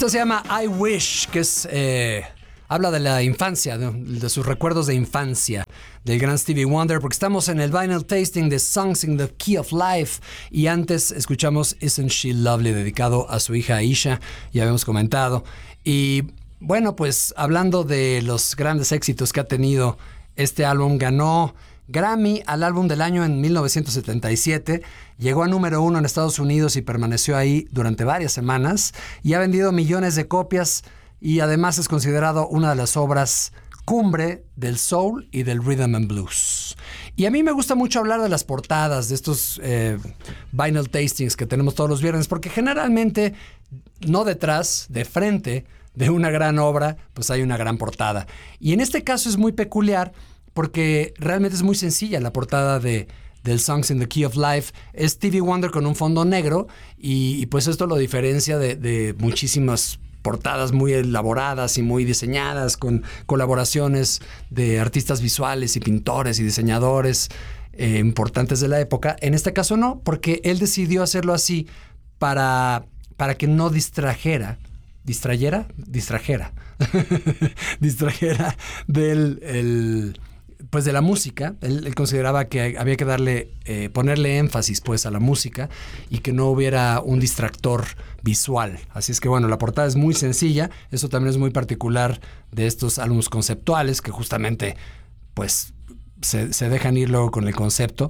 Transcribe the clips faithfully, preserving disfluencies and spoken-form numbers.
Esto se llama I Wish, que es... Eh, habla de la infancia, de, de sus recuerdos de infancia del gran Stevie Wonder, porque estamos en el Vinyl Tasting de Songs in the Key of Life, y antes escuchamos Isn't She Lovely, dedicado a su hija Aisha, ya habíamos comentado. Y bueno, pues hablando de los grandes éxitos que ha tenido este álbum, ganó Grammy al álbum del año en mil novecientos setenta y siete, llegó a número uno en Estados Unidos y permaneció ahí durante varias semanas, y ha vendido millones de copias, y además es considerado una de las obras cumbre del soul y del rhythm and blues. Y a mí me gusta mucho hablar de las portadas de estos eh, vinyl tastings que tenemos todos los viernes, porque generalmente no detrás, de frente de una gran obra, pues hay una gran portada. Y en este caso es muy peculiar porque realmente es muy sencilla la portada de del Songs in the Key of Life. Es Stevie Wonder con un fondo negro, y, y pues esto lo diferencia de, de muchísimas portadas muy elaboradas y muy diseñadas, con colaboraciones de artistas visuales y pintores y diseñadores eh, importantes de la época. En este caso no, porque él decidió hacerlo así para, para que no distrajera, distrayera, distrajera, distrajera del... El, pues de la música. Él, él consideraba que había que darle, eh, ponerle énfasis pues a la música y que no hubiera un distractor visual. Así es que bueno, la portada es muy sencilla. Eso también es muy particular de estos álbumes conceptuales, que justamente pues se, se dejan ir luego con el concepto.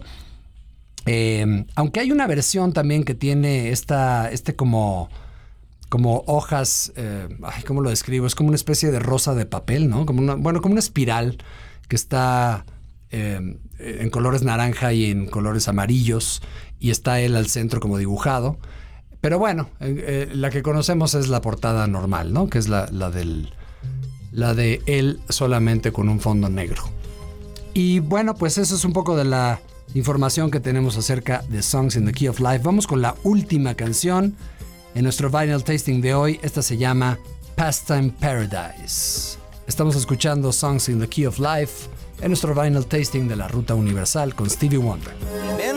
Eh, aunque hay una versión también que tiene esta, este como... como hojas, eh, ay, ¿cómo lo describo? Es como una especie de rosa de papel, ¿no? Como una, bueno, como una espiral que está eh, en colores naranja y en colores amarillos, y está él al centro como dibujado. Pero bueno, eh, eh, la que conocemos es la portada normal, ¿no? Que es la, la, del, la de él solamente con un fondo negro. Y bueno, pues eso es un poco de la información que tenemos acerca de Songs in the Key of Life. Vamos con la última canción en nuestro Vinyl Tasting de hoy. Esta se llama Pastime Paradise. Estamos escuchando Songs in the Key of Life en nuestro Vinyl Tasting de la Ruta Universal con Stevie Wonder.